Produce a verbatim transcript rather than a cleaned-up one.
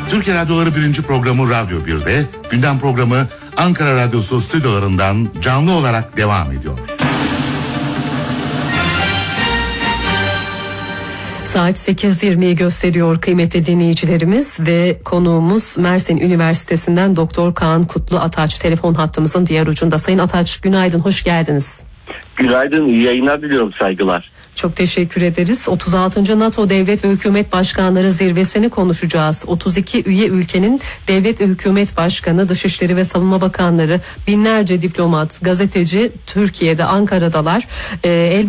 Türkiye Radyoları birinci programı Radyo bir'de, gündem programı Ankara Radyosu stüdyolarından canlı olarak devam ediyor. Saat sekiz yirmiyi gösteriyor kıymetli dinleyicilerimiz ve konuğumuz Mersin Üniversitesi'nden Doktor Kaan Kutlu Ataç, telefon hattımızın diğer ucunda. Sayın Ataç, günaydın, hoş geldiniz. Günaydın, iyi yayınlar diliyorum, saygılar. Çok teşekkür ederiz. otuz altıncı NATO Devlet ve Hükümet Başkanları Zirvesi'ni konuşacağız. otuz iki üye ülkenin devlet ve hükümet başkanı, dışişleri ve savunma bakanları, binlerce diplomat, gazeteci Türkiye'de, Ankara'dalar. Ee,